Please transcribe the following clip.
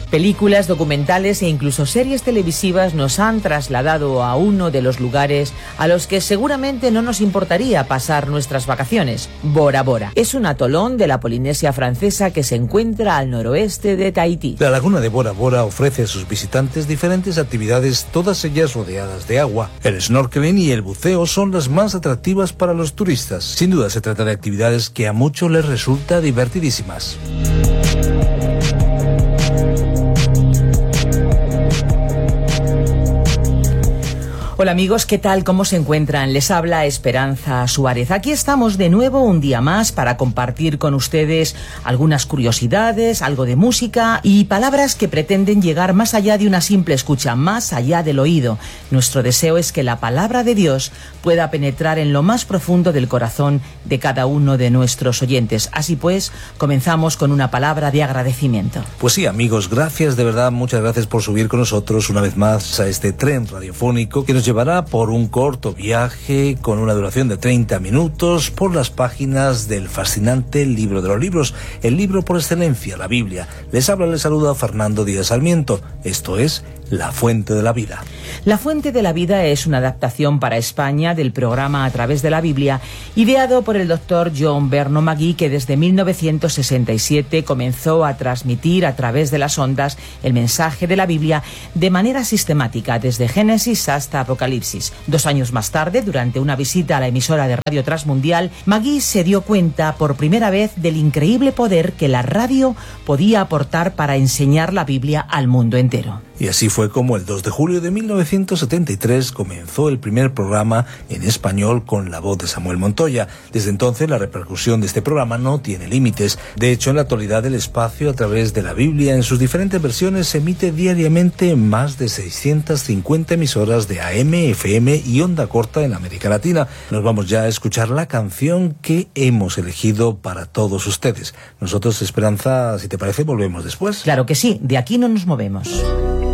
Películas, documentales e incluso series televisivas nos han trasladado a uno de los lugares a los que seguramente no nos importaría pasar nuestras vacaciones, Bora Bora. Es un atolón de la Polinesia francesa que se encuentra al noroeste de Tahití. La laguna de Bora Bora ofrece a sus visitantes diferentes actividades, todas ellas rodeadas de agua. El snorkeling y el buceo son las más atractivas para los turistas. Sin duda se trata de actividades que a muchos les resulta divertidísimas. Hola amigos, ¿qué tal? ¿Cómo se encuentran? Les habla Esperanza Suárez. Aquí estamos de nuevo un día más para compartir con ustedes algunas curiosidades, algo de música y palabras que pretenden llegar más allá de una simple escucha, más allá del oído. Nuestro deseo es que la palabra de Dios pueda penetrar en lo más profundo del corazón de cada uno de nuestros oyentes. Así pues, comenzamos con una palabra de agradecimiento. Pues sí, amigos, gracias de verdad, muchas gracias por subir con nosotros una vez más a este tren radiofónico que nos llevará por un corto viaje con una duración de 30 minutos por las páginas del fascinante libro de los libros, el libro por excelencia, la Biblia. Les saluda Fernando Díaz Sarmiento. Esto es La Fuente de la Vida. La Fuente de la Vida es una adaptación para España del programa A Través de la Biblia, ideado por el doctor John Vernon McGee, que desde 1967 comenzó a transmitir a través de las ondas el mensaje de la Biblia de manera sistemática, desde Génesis hasta Apocalipsis. 2 años más tarde, durante una visita a la emisora de Radio Transmundial, McGee se dio cuenta por primera vez del increíble poder que la radio podía aportar para enseñar la Biblia al mundo entero. Y así fue como el 2 de julio de 1973 comenzó el primer programa en español con la voz de Samuel Montoya. Desde entonces la repercusión de este programa no tiene límites. De hecho, en la actualidad el espacio a través de la Biblia en sus diferentes versiones se emite diariamente en más de 650 emisoras de AM, FM y onda corta en América Latina. Nos vamos ya a escuchar la canción que hemos elegido para todos ustedes. Nosotros, Esperanza, si te parece, volvemos después. Claro que sí, de aquí no nos movemos.